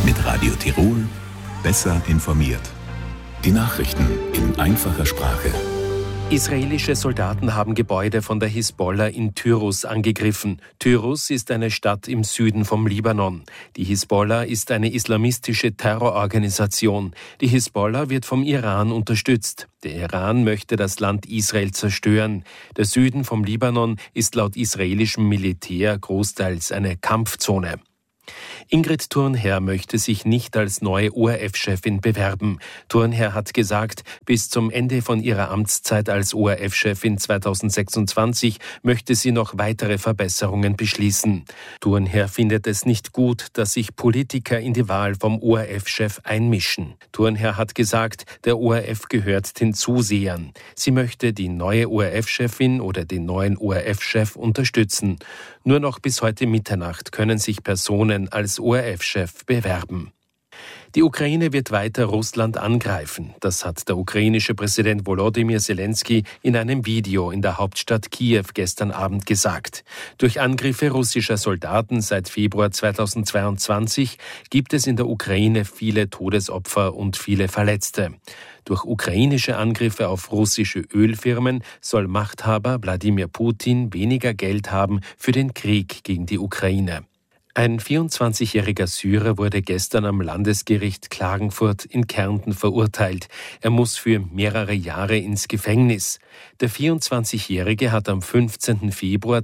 Mit Radio Tirol besser informiert. Die Nachrichten in einfacher Sprache. Israelische Soldaten haben Gebäude von der Hisbollah in Tyrus angegriffen. Tyrus ist eine Stadt im Süden vom Libanon. Die Hisbollah ist eine islamistische Terrororganisation. Die Hisbollah wird vom Iran unterstützt. Der Iran möchte das Land Israel zerstören. Der Süden vom Libanon ist laut israelischem Militär großteils eine Kampfzone. Ingrid Thurnherr möchte sich nicht als neue ORF-Chefin bewerben. Thurnherr hat gesagt, bis zum Ende von ihrer Amtszeit als ORF-Chefin 2026 möchte sie noch weitere Verbesserungen beschließen. Thurnherr findet es nicht gut, dass sich Politiker in die Wahl vom ORF-Chef einmischen. Thurnherr hat gesagt, der ORF gehört den Zusehern. Sie möchte die neue ORF-Chefin oder den neuen ORF-Chef unterstützen. Nur noch bis heute Mitternacht können sich Personen als ORF-Chef bewerben. Die Ukraine wird weiter Russland angreifen. Das hat der ukrainische Präsident Volodymyr Zelensky in einem Video in der Hauptstadt Kiew gestern Abend gesagt. Durch Angriffe russischer Soldaten seit Februar 2022 gibt es in der Ukraine viele Todesopfer und viele Verletzte. Durch ukrainische Angriffe auf russische Ölfirmen soll Machthaber Wladimir Putin weniger Geld haben für den Krieg gegen die Ukraine. Ein 24-jähriger Syrer wurde gestern am Landesgericht Klagenfurt in Kärnten verurteilt. Er muss für mehrere Jahre ins Gefängnis. Der 24-Jährige hat am 15. Februar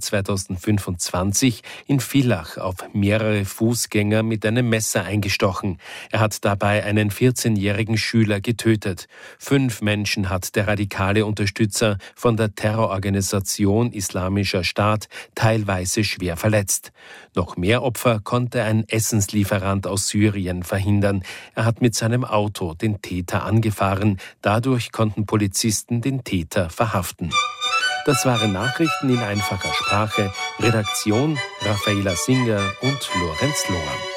2025 in Villach auf mehrere Fußgänger mit einem Messer eingestochen. Er hat dabei einen 14-jährigen Schüler getötet. 5 Menschen hat der radikale Unterstützer von der Terrororganisation Islamischer Staat teilweise schwer verletzt. Noch mehr Opfer konnte ein Essenslieferant aus Syrien verhindern. Er hat mit seinem Auto den Täter angefahren. Dadurch konnten Polizisten den Täter verhaften. Das waren Nachrichten in einfacher Sprache. Redaktion Raffaela Singer und Lorenz Lohr.